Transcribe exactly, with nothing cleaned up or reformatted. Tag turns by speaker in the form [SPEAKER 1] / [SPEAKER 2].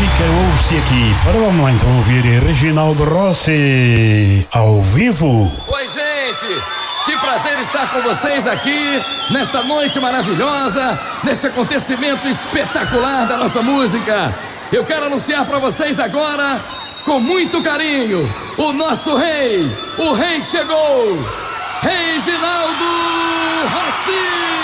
[SPEAKER 1] música ouve-se aqui. Ora, vamos lá então ouvir Reginaldo Rossi ao vivo.
[SPEAKER 2] Oi, gente, que prazer estar com vocês aqui nesta noite maravilhosa, neste acontecimento espetacular da nossa música. Eu quero anunciar para vocês agora, com muito carinho, o nosso rei, o rei chegou, Reginaldo Rossi.